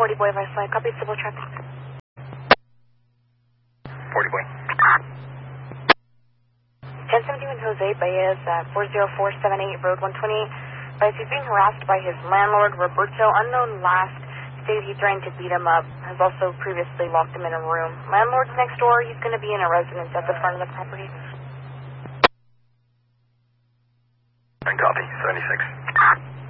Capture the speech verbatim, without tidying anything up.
forty boy, Vice Copy, civil traffic. forty boy. ten seventy-one Jose Baez, uh, four zero four seven eight, Road one twenty-eight. Vice, he's being harassed by his landlord, Roberto. Unknown last. Stated he threatened to beat him up. Has also previously locked him in a room. Landlord's next door. He's going to be in a residence at the front of the property. And copy, seventy-six.